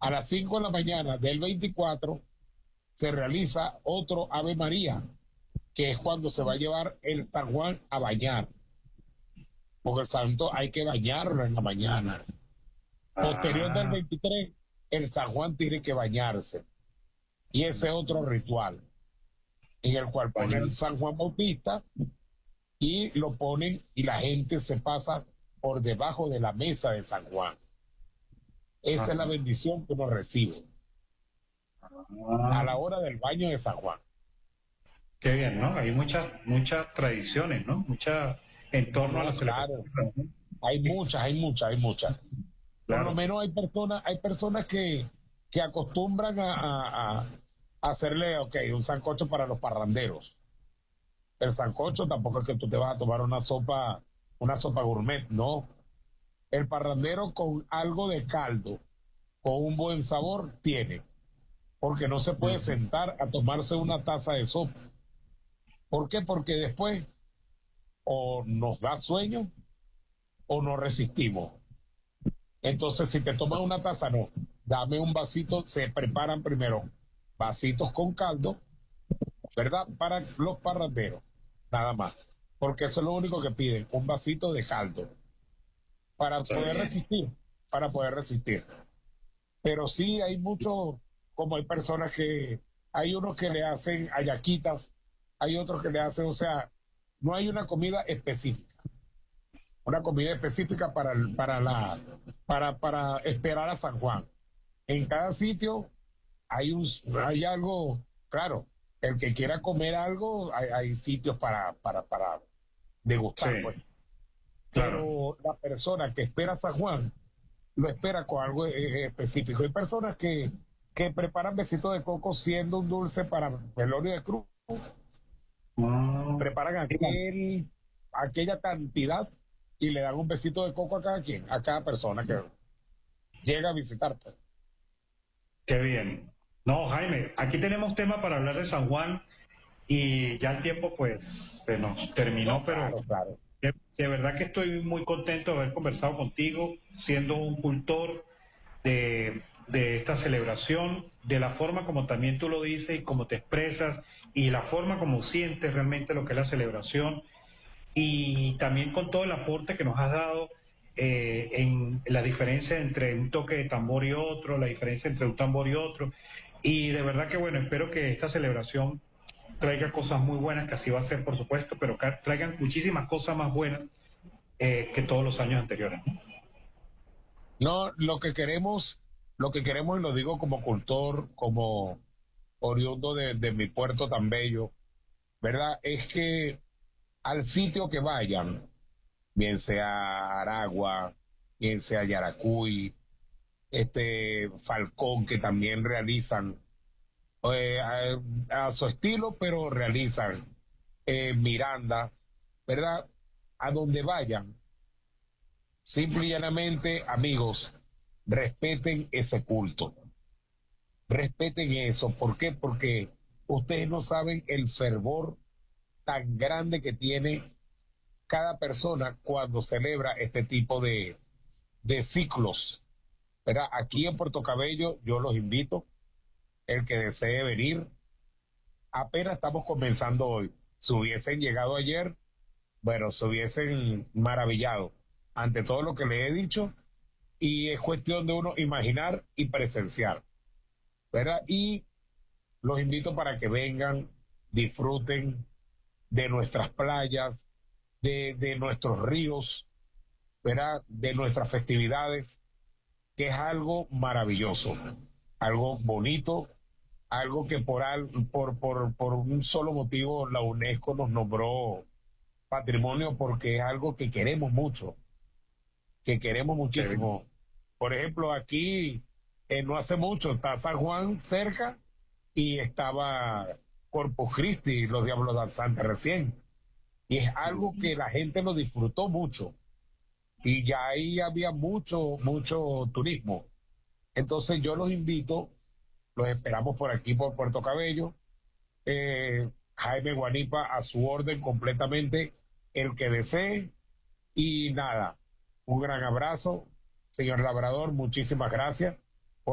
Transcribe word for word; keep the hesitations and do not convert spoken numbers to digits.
A las cinco de la mañana del veinticuatro se realiza otro Ave María, que es cuando se va a llevar el San Juan a bañar, porque el santo hay que bañarlo en la mañana. Posterior del Ah, veintitrés, el San Juan tiene que bañarse. Y ese otro ritual, en el cual ponen baño. San Juan Bautista y lo ponen y la gente se pasa por debajo de la mesa de San Juan. Esa es la Ajá. bendición que uno recibe a Ah, la hora del baño de San Juan. qué bien, ¿no? Hay muchas, muchas tradiciones, ¿no? Muchas en No, torno a la no, celebración claro. de San Juan. Hay muchas, hay muchas, hay muchas. Por lo Claro. menos hay personas, hay personas que, que acostumbran a, a, a hacerle, ok, un sancocho para los parranderos. El sancocho tampoco es que tú te vas a tomar una sopa, una sopa gourmet, no. El parrandero con algo de caldo, con un buen sabor, tiene. Porque no se puede Ujú. sentar a tomarse una taza de sopa. ¿Por qué? Porque después o nos da sueño o no resistimos. Entonces, si te tomas una taza, no, dame un vasito, se preparan primero vasitos con caldo, ¿verdad? Para los parranderos, nada más. Porque eso es lo único que piden, un vasito de caldo, para Está poder bien. resistir, para poder resistir. Pero sí hay mucho, como hay personas que, hay unos que le hacen ayaquitas, hay otros que le hacen, o sea, no hay una comida específica, una comida específica para, el- para, la, para, para esperar a San Juan. En cada sitio hay, un, hay algo, claro, el que quiera comer algo, hay, hay sitios para, para, para Sí, degustar, pues. claro. Pero la persona que espera a San Juan lo espera con algo eh, específico. Hay personas que, que preparan besitos de coco siendo un dulce para velorio de cruz, Ah, preparan mira, aquel, aquella cantidad y le dan un besito de coco a cada quien, a cada persona que llega a visitarte. qué bien. No, Jaime, aquí tenemos tema para hablar de San Juan y ya el tiempo pues se nos No, terminó, pero claro, claro. de, de verdad que estoy muy contento de haber conversado contigo, siendo un cultor de, de esta celebración, de la forma como también tú lo dices y como te expresas y la forma como sientes realmente lo que es la celebración y también con todo el aporte que nos has dado eh, en la diferencia entre un toque de tambor y otro, la diferencia entre un tambor y otro. Y de verdad que bueno, espero que esta celebración traiga cosas muy buenas, que así va a ser por supuesto, pero que traigan muchísimas cosas más buenas eh, que todos los años anteriores. No, lo que queremos, lo que queremos, y lo digo como cultor, como oriundo de, de mi puerto tan bello, ¿verdad? Es que al sitio que vayan, bien sea Aragua, bien sea Yaracuy, este Falcón, que también realizan eh, a, a su estilo, pero realizan eh, Miranda, ¿verdad? A donde vayan, simple y llanamente, amigos, respeten ese culto, respeten eso. ¿Por qué? Porque ustedes no saben el fervor tan grande que tiene cada persona cuando celebra este tipo de, de ciclos. ¿Verdad? Aquí en Puerto Cabello yo los invito, el que desee venir, apenas estamos comenzando hoy. Si hubiesen llegado ayer, bueno, se hubiesen maravillado ante todo lo que le he dicho y es cuestión de uno imaginar y presenciar, ¿verdad? Y los invito para que vengan, disfruten de nuestras playas, de, de nuestros ríos, ¿verdad? De nuestras festividades, que es algo maravilloso, algo bonito, algo que por, al, por, por, por un solo motivo la UNESCO nos nombró patrimonio porque es algo que queremos mucho, que queremos Qué bien. muchísimo. Por ejemplo, aquí eh, no hace mucho está San Juan cerca y estaba Corpus Christi, los Diablos Danzantes recién. Y es algo que la gente lo disfrutó mucho. Y ya ahí había mucho, mucho turismo. Entonces yo los invito, los esperamos por aquí, por Puerto Cabello. Eh, Jaime Guanipa a su orden completamente, el que desee. Y nada, un gran abrazo, señor Labrador, muchísimas gracias.